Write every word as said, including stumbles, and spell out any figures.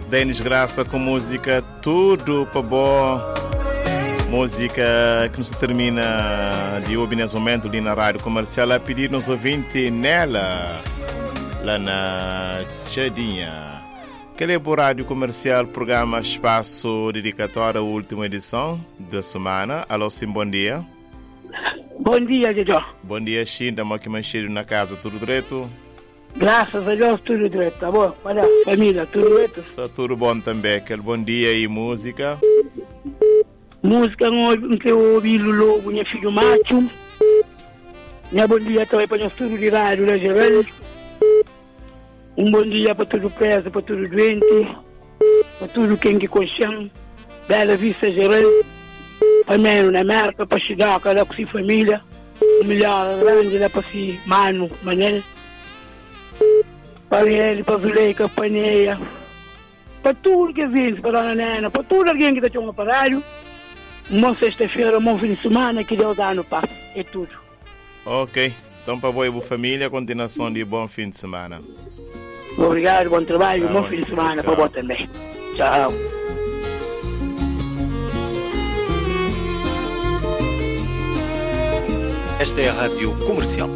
Denis Graça com música Tudo para Bom. Música que nos termina de ouvir nesse momento ali na rádio comercial a pedir nos ouvintes nela, lá na Chadinha. Que é o rádio comercial, programa Espaço dedicatório à última edição da semana. Alô, sim, bom dia. Bom dia, Jojo. Bom dia, Xinda, que mais cheiro na casa, tudo direito? Graças a Deus, tudo direito, tá bom? Olha, família, tudo direito? Só tudo bom também. Aquele bom dia e música. Música não que eu ouvi logo, minha filho macho. Minha bom dia também para o estudo de rádio da geral. Um bom dia para todo preso, para todo doente, para todo quem que consciente. Bela Vista geral. Primeiro na América, para chegar a cada com família. Um melhor grande lá para si, Mano, Manel. Para ele, para Zuleika, para Neia. Para tudo que vem, para a Dona Nena, para todo alguém que está um aparelho. Uma sexta-feira, um fim de semana, que Deus dá no passo. É tudo. Ok. Então, para boa família, continuação de bom fim de semana. Obrigado, bom trabalho, Ah, bom fim de semana para você também. Tchau. Esta é a Rádio Comercial.